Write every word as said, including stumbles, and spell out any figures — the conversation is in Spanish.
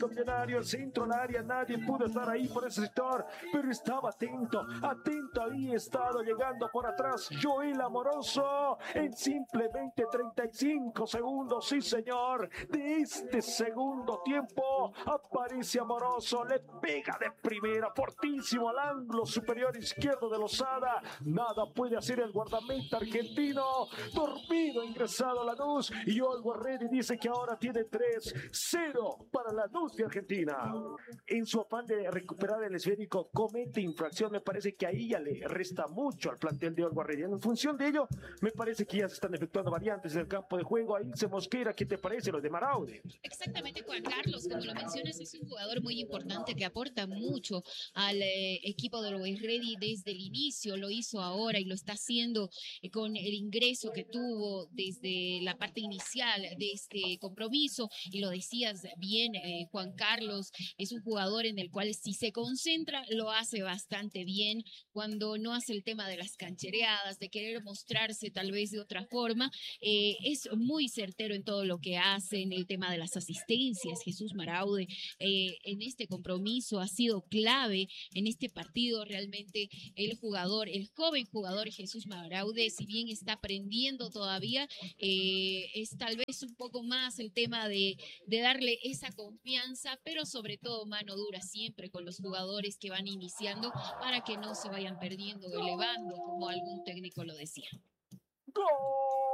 Atlético Millonario, el centro al área, nadie pudo estar ahí por ese sector, pero estaba atento, atento, había estado llegando por atrás Joel Amoroso en simplemente treinta y cinco segundos, sí señor, de este segundo tiempo aparece Amoroso, le pega de primera, fortísimo al ángulo superior izquierdo de Lozada, nada puede hacer el guardameta argentino, dormido ingresado a Lanús, y Always Ready dice que ahora tiene tres cero para Lanús de Argentina. En su afán de recuperar el esférico comete infracción, me parece que ahí ya le resta mucho al plantel de Always Ready. En función de ello, me parece que ya se están efectuando variantes en el campo de juego. Ahí se Mosquera, ¿qué te parece lo de Maraude? Exactamente, Juan Carlos, como lo mencionas, es un jugador muy importante que aporta mucho al eh, equipo de Always Ready desde el inicio, lo hizo ahora y lo está haciendo eh, con el ingreso que tuvo desde la parte inicial de este compromiso, y lo decías bien, eh, Juan Carlos, es un jugador en el cual si se concentra lo hace bastante bien, cuando no hace el tema de las canchereadas, de querer mostrarse tal vez de otra forma, eh, es muy certero en todo lo que hace, en el tema de las asistencias. Jesús Maraude eh, en este compromiso ha sido clave en este partido, realmente el jugador, el joven jugador Jesús Maraude, si bien está aprendiendo todavía, eh, es tal vez un poco más el tema de, de darle esa confianza, pero sobre todo mano dura siempre con los jugadores que van iniciando para que no se vayan perdiendo o elevando, como algún técnico lo decía. ¡Gol!